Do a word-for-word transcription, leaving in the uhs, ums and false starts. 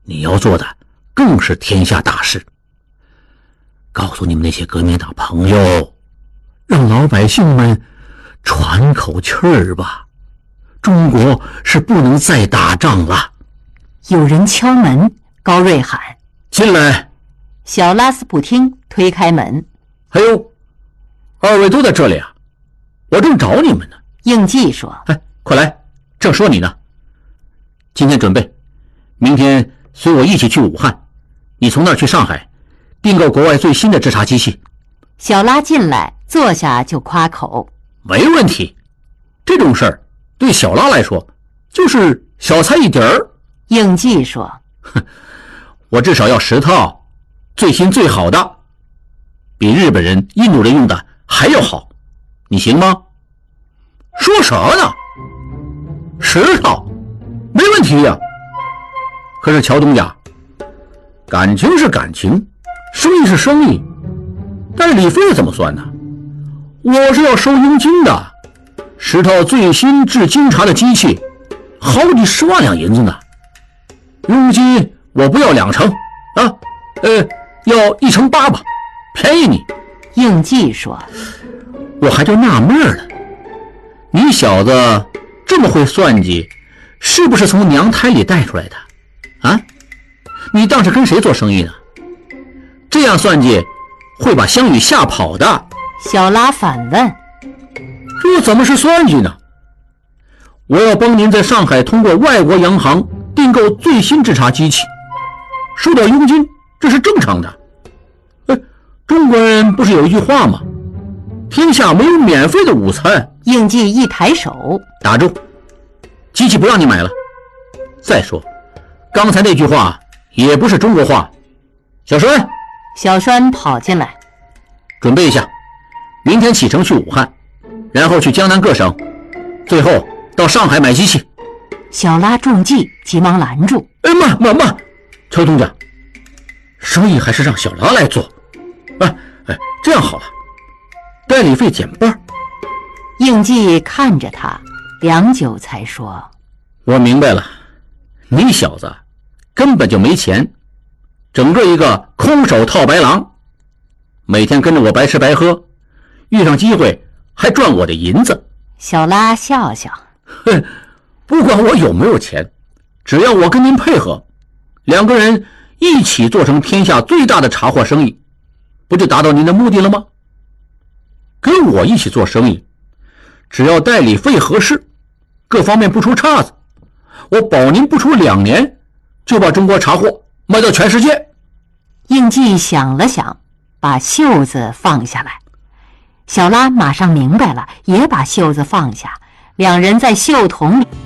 你要做的更是天下大事。告诉你们那些革命党朋友，让老百姓们喘口气儿吧，中国是不能再打仗了。 有人敲门，高瑞喊： 进来。 小拉斯不听，推开门。 哎呦，二位都在这里啊，我正找你们呢。 应季说： 哎，快来，正说你呢。今天准备，明天随我一起去武汉，你从那儿去上海订购国外最新的制茶机器。 小拉进来坐下就夸口： 没问题，这种事儿对小拉来说就是小菜一碟儿。 应季说： 哼，我至少要十套最新最好的，比日本人印度人用的还要好，你行吗？说啥呢？十套没问题呀。可是乔东家，感情是感情，生意是生意，代理费怎么算呢？我是要收佣金的，十套最新制金茶的机器好几十万两银子呢，佣金我不要两成啊，呃，要一成八吧，便宜你。 应季说： 我还就纳闷了，你小子这么会算计，是不是从娘胎里带出来的啊？你当时跟谁做生意呢？这样算计会把项羽吓跑的。 小拉反问： 这怎么是算计呢？我要帮您在上海通过外国洋行订购最新制茶机器，收点佣金，这是正常的。哎，中国人不是有一句话吗？天下没有免费的午餐。 应季一抬手： 打住，机器不让你买了。再说刚才那句话也不是中国话。小栓， 小栓跑进来： 准备一下，明天启程去武汉，然后去江南各省，最后到上海买机器。 小拉中计，急忙拦住： 哎，慢慢慢，乔东家，生意还是让小拉来做。哎哎，这样好了，代理费减半。 应季看着他，良久才说： 我明白了，你小子根本就没钱，整个一个空手套白狼，每天跟着我白吃白喝，遇上机会还赚我的银子。 小拉笑笑： 哼，不管我有没有钱，只要我跟您配合，两个人一起做成天下最大的茶货生意，不就达到您的目的了吗？跟我一起做生意，只要代理费合适，各方面不出岔子，我保您不出两年就把中国茶货卖到全世界。 应季想了想，把袖子放下来。小拉马上明白了，也把袖子放下，两人在袖筒里